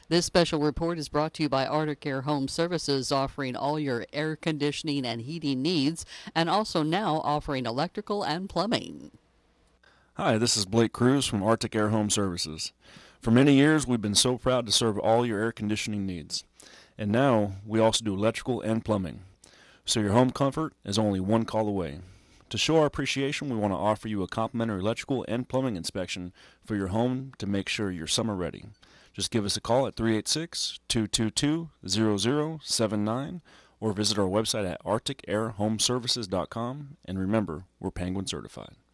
This special report is brought to you by Arctic Air Home Services, offering all your air conditioning and heating needs, and also now offering electrical and plumbing. Hi, this is Blake Cruz from Arctic Air Home Services. For many years, we've been so proud to serve all your air conditioning needs. And now, we also do electrical and plumbing. So your home comfort is only one call away. To show our appreciation, we want to offer you a complimentary electrical and plumbing inspection for your home to make sure you're summer ready. Just give us a call at 386-222-0079 or visit our website at arcticairhomeservices.com. And remember, we're Penguin certified.